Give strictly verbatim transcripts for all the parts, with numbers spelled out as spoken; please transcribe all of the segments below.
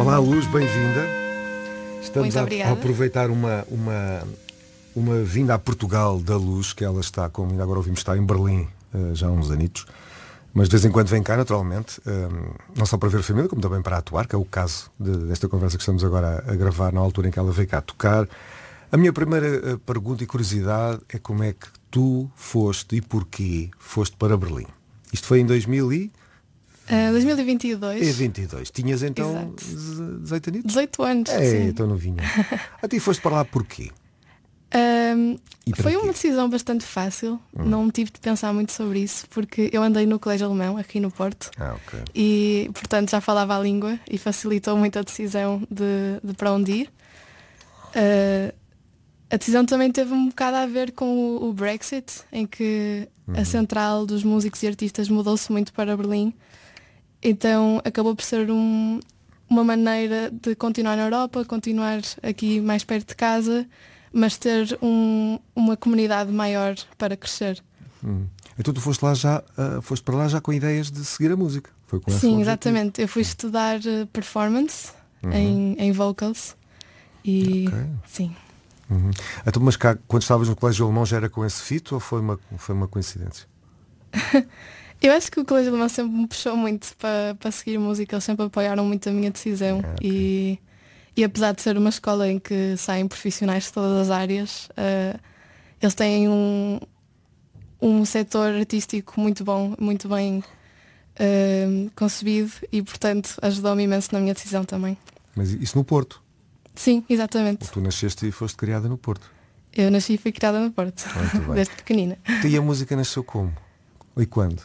Olá Luz, bem-vinda. Estamos Muito a, obrigada. a aproveitar uma, uma, uma vinda a Portugal da Luz, que ela está, como ainda agora ouvimos, está em Berlim uh, já há uns anitos. Mas de vez em quando vem cá, naturalmente, um, não só para ver a família, como também para atuar, que é o caso de, desta conversa que estamos agora a, a gravar na altura em que ela veio cá tocar. A minha primeira uh, pergunta e curiosidade é como é que tu foste e porquê foste para Berlim. Isto foi em dois mil e... Uh, dois mil e vinte e dois. E vinte e dois. Tinhas então Exato. dezoito anos? dezoito anos. É, sim. então não vinha. A ti foste para lá porquê? Um, E para foi quê? uma decisão bastante fácil. Não tive de pensar muito sobre isso, porque eu andei no colégio alemão aqui no Porto. Ah, ok. E portanto já falava a língua e facilitou muito a decisão de, de para onde ir. Uh, a decisão também teve um bocado a ver com o, o Brexit, em que a central dos músicos e artistas mudou-se muito para Berlim. Então acabou por ser um, uma maneira de continuar na Europa, continuar aqui mais perto de casa, mas ter um, uma comunidade maior para crescer. Hum. Então tu foste lá já, uh, foste para lá já com ideias de seguir a música. Foi com esse Sim, objetivo. exatamente. Eu fui estudar uh, performance em, em vocals e Ok. sim. Uhum. Então, mas cá, quando estavas no colégio alemão já era com esse fito ou foi uma, foi uma coincidência? Eu acho que o colégio alemão sempre me puxou muito para, para seguir música, eles sempre apoiaram muito a minha decisão. Ah, ok. e, e apesar de ser uma escola em que saem profissionais de todas as áreas, uh, eles têm um, um setor artístico muito bom, muito bem uh, concebido e portanto ajudou-me imenso na minha decisão também. Mas isso no Porto? Sim, exatamente. Tu nasceste e foste criada no Porto. Eu nasci e fui criada no Porto, Muito bem. desde pequenina. E a música nasceu como? E quando?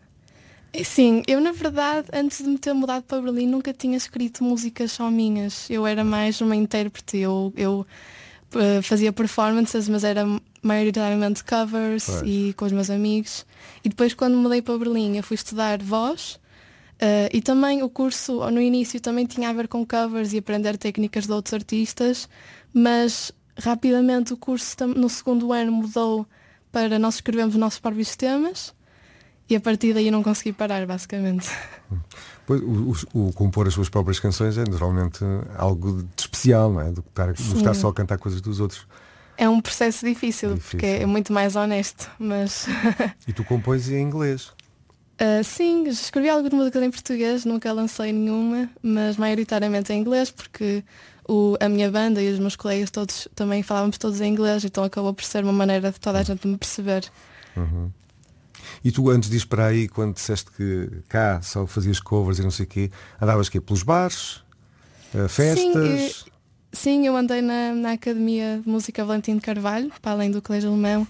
Sim, eu na verdade, antes de me ter mudado para Berlim, nunca tinha escrito músicas só minhas. Eu era mais uma intérprete, eu, eu uh, fazia performances, mas era maioritariamente covers Pois. e com os meus amigos. E depois quando me mudei para Berlim, eu fui estudar voz uh, e também o curso, no início, também tinha a ver com covers e aprender técnicas de outros artistas, mas rapidamente o curso tam- no segundo ano mudou para nós escrevermos os nossos próprios temas. E a partir daí eu não consegui parar, basicamente. Pois, o, o- o compor as suas próprias canções é naturalmente algo de especial, não é? Do que estar, do que estar só a cantar coisas dos outros. É um processo difícil, Difícil. porque é muito mais honesto, mas E tu compões em inglês. uh, sim, escrevi algumas músicas em português, nunca lancei nenhuma, mas maioritariamente em inglês, porque o, a minha banda e os meus colegas todos também falávamos todos em inglês, então acabou por ser uma maneira de toda a gente me perceber. Uhum. E tu antes de ir para aí, quando disseste que cá só fazias covers e não sei o quê, andavas quê? Pelos bares? Uh, festas? Sim, Sim, eu andei na, na Academia de Música Valentim de Carvalho, para além do Colégio Alemão,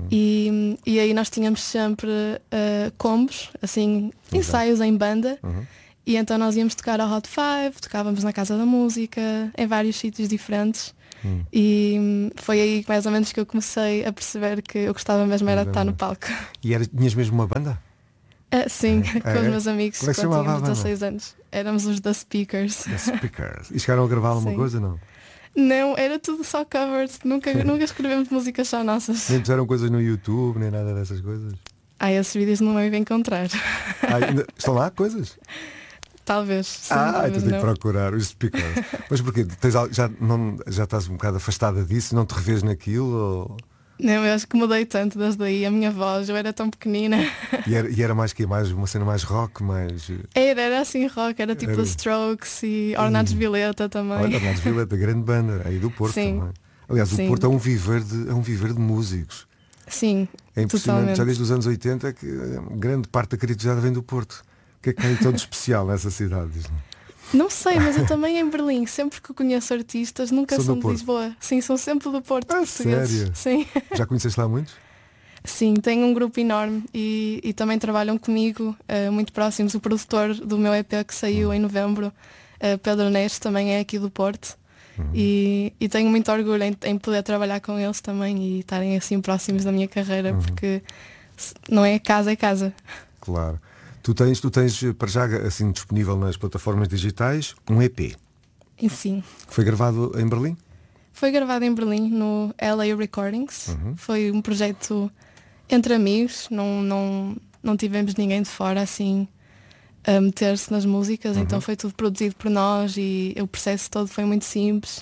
e, e aí nós tínhamos sempre uh, combos, assim, ensaios em banda, Uhum. e então nós íamos tocar ao Hot Five, tocávamos na Casa da Música, em vários sítios diferentes, Hum. e hum, foi aí mais ou menos que eu comecei a perceber que eu gostava mesmo era de estar no palco. E era, tinhas mesmo uma banda? Uh, sim, com É? os meus amigos, Como é que se quando chamava a tínhamos banda? dezasseis anos. Éramos os The Speakers. The Speakers. E chegaram a gravar alguma Sim. coisa, não? Não, era tudo só covers, nunca, nunca escrevemos músicas só nossas. Nem puseram coisas no YouTube, nem nada dessas coisas? Ah, esses vídeos não me encontrar. Ah, ainda- estão lá coisas? Talvez. Sim, Ah, talvez então tenho que não. procurar os speakers. Mas porquê? Tens al- já, não, já estás um bocado afastada disso? Não te revês naquilo? Ou... Não, eu acho que mudei tanto desde aí. A minha voz, eu era tão pequenina. E, era, e era mais que mais uma cena mais rock, mais. Era, era assim rock, era tipo Era. The Strokes e Ornatos Violeta também. Olha, Ornatos Violeta, grande banda, aí do Porto Sim. também. Aliás, Sim. o Porto é um viver de, é um viver de músicos. Sim, É impressionante, totalmente. já desde os anos oitenta que eh, grande parte da criatividade vem do Porto. O que é que tem tão de especial nessa cidade? Diz-me? Não sei, mas eu também em Berlim, sempre que conheço artistas, nunca São são do de Porto? Lisboa. Sim, são sempre do Porto, Ah, portugueses. sério? Sim. Já conheceste lá muitos? Sim, tenho um grupo enorme e, e também trabalham comigo, eh, muito próximos. O produtor do meu E P que saiu em novembro, eh, Pedro Neste, também é aqui do Porto. E, e tenho muito orgulho em, em poder trabalhar com eles também e estarem assim próximos da minha carreira, porque se- não é casa, é casa. Claro. Tu tens, tu tens para já assim disponível nas plataformas digitais um E P. E sim. Foi gravado em Berlim? Foi gravado em Berlim, no L A Recordings. Foi um projeto entre amigos, não, não, não tivemos ninguém de fora assim. a meter-se nas músicas, Uhum. então foi tudo produzido por nós e o processo todo foi muito simples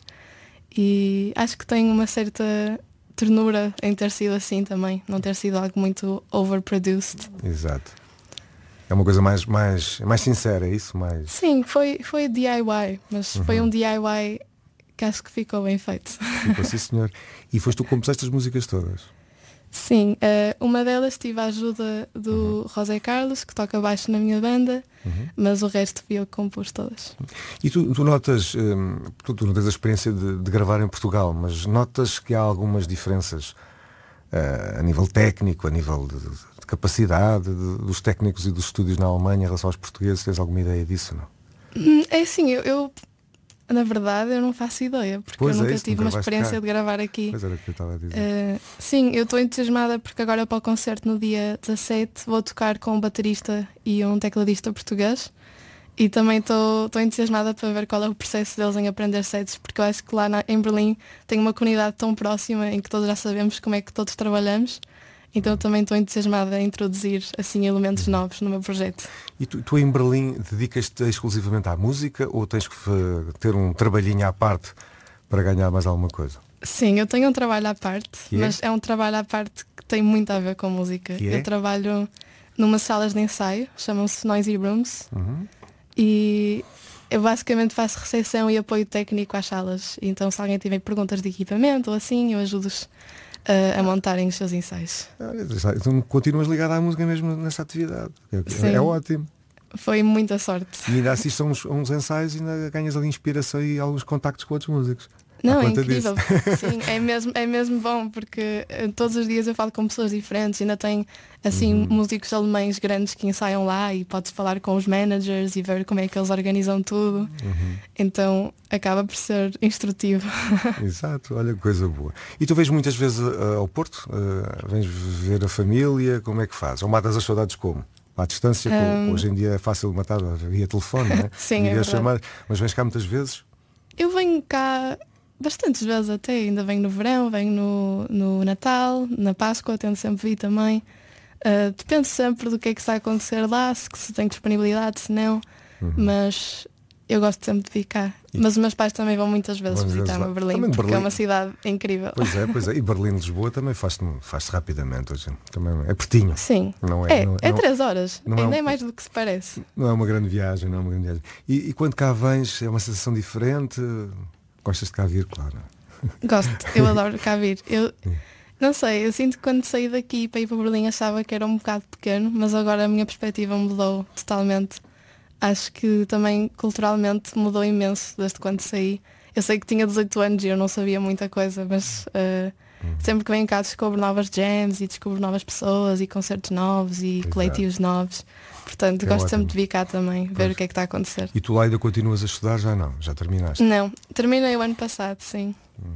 e acho que tem uma certa ternura em ter sido assim também, não ter sido algo muito overproduced. Exato. É uma coisa mais, mais, mais sincera, é isso? Mais... Sim, foi, foi D I Y, mas Uhum. foi um D I Y que acho que ficou bem feito. Tipo, sim, senhor. E foste tu que compuseste as músicas todas? Sim, eh, uma delas tive a ajuda do Uhum. José Carlos, que toca baixo na minha banda, Uhum. mas o resto fui eu que compus todas. E tu, tu notas, hum, tu, tu não tens a experiência de, de gravar em Portugal, mas notas que há algumas diferenças uh, a nível técnico, a nível de, de capacidade de, dos técnicos e dos estúdios na Alemanha em relação aos portugueses? Tens alguma ideia disso, não? Hum, É assim, eu, eu, na verdade eu não faço ideia, porque Pois eu é nunca isso, tive nunca uma vais experiência cá. de gravar aqui. Pois era o que eu estava a dizer. Eh, sim, eu estou entusiasmada porque agora para o concerto no dia dezassete vou tocar com um baterista e um tecladista português e também estou estou entusiasmada para ver qual é o processo deles em aprender sets, porque eu acho que lá na- em Berlim tem uma comunidade tão próxima em que todos já sabemos como é que todos trabalhamos, então eu também estou entusiasmada a introduzir assim elementos novos no meu projeto. E tu, tu em Berlim dedicas-te exclusivamente à música ou tens que f- ter um trabalhinho à parte para ganhar mais alguma coisa? Sim, eu tenho um trabalho à parte, Que é? mas é um trabalho à parte que tem muito a ver com música. Que é? Eu trabalho numas salas de ensaio, chamam-se Noisy Rooms, Uhum. e eu basicamente faço recepção e apoio técnico às salas. Então se alguém tiver perguntas de equipamento ou assim, eu ajudo-os uh, a montarem os seus ensaios. Ah, então continuas ligado à música mesmo nessa atividade. É, Sim. é ótimo. Foi muita sorte. E ainda assistes a uns, a uns ensaios e ainda ganhas ali inspiração e alguns contactos com outros músicos. Não, À é conta incrível. disso. Sim, é mesmo, é mesmo bom, porque eh, todos os dias eu falo com pessoas diferentes, ainda tem assim Uhum. músicos alemães grandes que ensaiam lá e podes falar com os managers e ver como é que eles organizam tudo. Uhum. Então acaba por ser instrutivo. Exato, olha que coisa boa. E tu vens muitas vezes uh, ao Porto? Uh, vens ver a família? Como é que fazes? Ou matas as saudades como? À distância, com- Um, hoje em dia é fácil matar via telefone, não é? Sim, é Via verdade. chamar, mas vens cá muitas vezes? Eu venho cá bastantes vezes até, ainda venho no verão, venho no, no Natal, na Páscoa, tento sempre vir também. Uh, depende sempre do que é que está a acontecer lá, se, se tem disponibilidade, se não, Uhum. mas eu gosto sempre de vir cá. E- Mas os meus pais também vão muitas vezes Vão visitar-me vezes a lá. Berlim, Também de porque é Berlim. uma cidade incrível. Pois é, pois é. E Berlim-Lisboa também faz-se faz rapidamente hoje. Também é pertinho. Sim, Não é, é, não, é não- três horas, não é ainda um- é mais do que se parece. não é uma grande viagem, não é uma grande viagem. E, e quando cá vens, é uma sensação diferente? Gostas de cá vir, claro. Gosto, eu adoro cá vir. Eu não sei, eu sinto que quando saí daqui para ir para Berlim achava que era um bocado pequeno, mas agora a minha perspectiva mudou totalmente. Acho que também culturalmente mudou imenso desde quando saí. Eu sei que tinha dezoito anos e eu não sabia muita coisa, mas uh, sempre que venho cá descubro novas jams e descubro novas pessoas e concertos novos e Exato. coletivos novos. Portanto, É gosto ótimo. sempre de vir cá também, ver Pois. o que é que está a acontecer. E tu lá ainda continuas a estudar? Já não? Já terminaste? Não, terminei o ano passado, sim.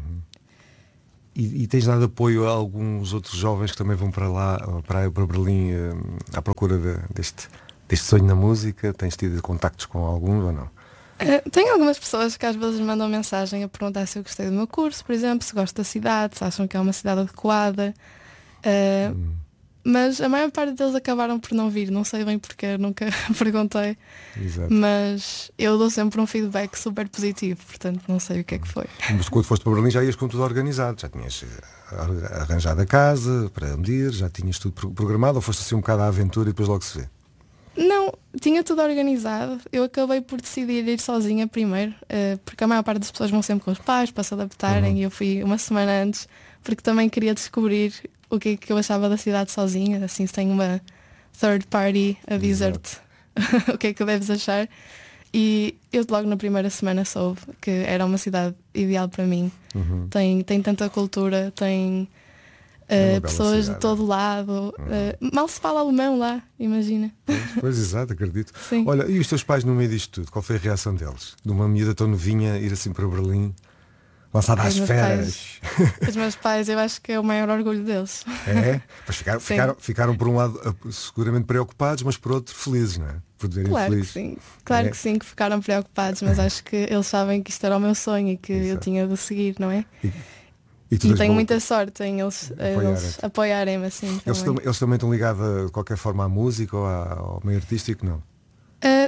E, e tens dado apoio a alguns outros jovens que também vão para lá, ou para, para Berlim, eh, à procura de- deste, deste sonho na música? Tens tido contactos com alguns ou não? Uh, Tenho algumas pessoas que às vezes me mandam mensagem a perguntar se eu gostei do meu curso, por exemplo, se gosto da cidade, se acham que é uma cidade adequada. Uh, Hum, Mas a maior parte deles acabaram por não vir, não sei bem porque, nunca perguntei. exato. Mas eu dou sempre um feedback super positivo, portanto não sei o que é que foi. Mas quando foste para Berlim já ias com tudo organizado, já tinhas eh, arranjado a casa para onde ir, já tinhas tudo pro- programado, ou foste assim um bocado à aventura e depois logo se vê? Não, tinha tudo organizado. Eu acabei por decidir ir sozinha primeiro, eh, porque a maior parte das pessoas vão sempre com os pais para se adaptarem, Uhum. e eu fui uma semana antes, porque também queria descobrir o que é que eu achava da cidade sozinha, assim se tem uma third party a dizer-te o que é que deves achar. E eu logo na primeira semana soube que era uma cidade ideal para mim. Uhum. Tem, tem tanta cultura, tem É uma eh, bela pessoas cidade. de todo lado. eh, mal se fala alemão lá, imagina. Pois, pois, exato, acredito. Sim. Olha, e os teus pais no meio disto tudo, qual foi a reação deles? De uma miúda tão novinha ir assim para Berlim, lançada Ai, às meus feras. Os meus pais, eu acho que é o maior orgulho deles. É? Pois ficaram, Sim. ficaram, ficaram por um lado eh, seguramente preocupados, mas por outro felizes, não é? Por te verem Claro que felizes. sim. Claro É. que sim, que ficaram preocupados, mas acho que eles sabem que isto era o meu sonho e que eu Exato. tinha de seguir, não é? E, e tu E tens tenho bom- muita sorte em eles, Apoiarem-te. eles apoiarem-me assim. Eles, também. tam- eles também estão ligados a- de qualquer forma à música ou à- ao meio artístico, não? Ah,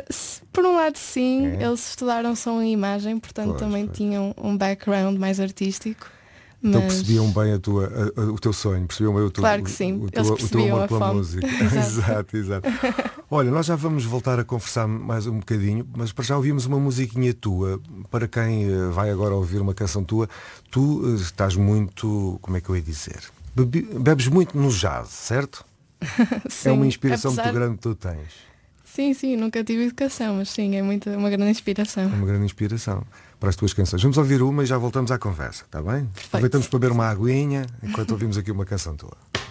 Uh, por um lado sim, É? eles estudaram som e imagem, portanto Pois, também pois. tinham um background mais artístico. Então Mas percebiam bem a tua, a- a- o teu sonho, percebiam bem o teu, Claro que sim, o, o eles teu, o teu percebiam amor a pela fome. música. Exato. Exato, exato. Olha, nós já vamos voltar a conversar mais um bocadinho, mas para já ouvimos uma musiquinha tua. Para quem eh, vai agora ouvir uma canção tua, tu eh, estás muito, como é que eu ia dizer? Bebi- bebes muito no jazz, certo? Sim, É uma inspiração apesar- muito grande que tu tens. Sim, sim, nunca tive educação, mas sim, é muito, uma grande inspiração. É uma grande inspiração para as tuas canções. Vamos ouvir uma e já voltamos à conversa, está bem? Aproveitamos para beber uma aguinha enquanto ouvimos aqui uma canção tua.